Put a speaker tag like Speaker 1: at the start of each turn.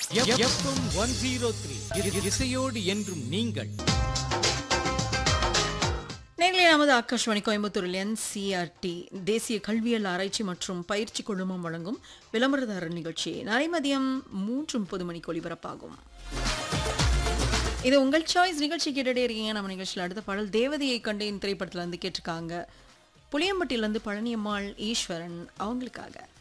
Speaker 1: FM 103 இசையோடு என்றும் நீங்கள்.
Speaker 2: நேர்களே, நமது ஆகாஷ்வாணி கோயம்புத்தூரில் NCERT தேசிய கல்வியல் ஆராய்ச்சி மற்றும் பயிற்சி குழுமம் வழங்கும் விளம்பரதாரர் நிகழ்ச்சி நாளை மதியம் 3:30 மணிக்கு ஒலிபரப்பாகும். இது உங்கள் சாய்ஸ் நிகழ்ச்சி கேட்டுட்டே இருக்கீங்க. நம்ம நிகழ்ச்சியில் அடுத்த பாடல் தேவதையை கண்டேன் திரைப்படத்துல இருந்து கேட்டிருக்காங்க. புளியம்பட்டியிலிருந்து பழனியம்மாள் ஈஸ்வரன் அவங்களுக்காக.